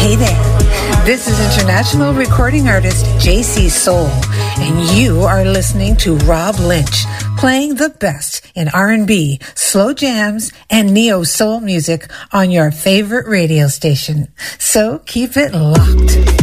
Hey there, this is international recording artist JC Soul, and you are listening to Rob Lynch, playing the best in R&B, slow jams, and neo-soul music on your favorite radio station. So keep it locked.